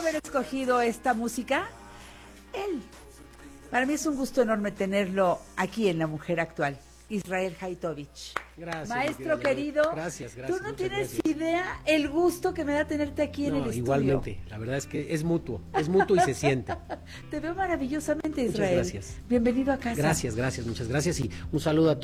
haber escogido esta música. Él. Para mí es un gusto enorme tenerlo aquí en La Mujer Actual. Israel Haitovich. Gracias. Maestro querido. Gracias. Tú no tienes idea el gusto que me da tenerte aquí en el estudio. Igualmente. La verdad es que es mutuo y se siente. Te veo maravillosamente, Israel. Muchas gracias. Bienvenido a casa. Gracias, muchas gracias y un saludo a todos.